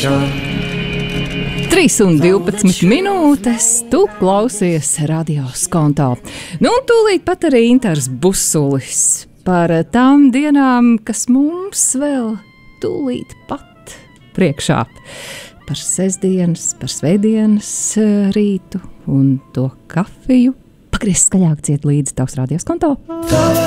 3:12 minūtes, tu klausies radio Skonto. Nu, un tūlīt pat arī Intars Busulis par tām dienām, kas mums vēl tūlīt pat priekšā. Par sestdienas, par svētdienas rītu un to kafiju. Pagriez skaļāk, ciet līdzi tavs radio Skonto.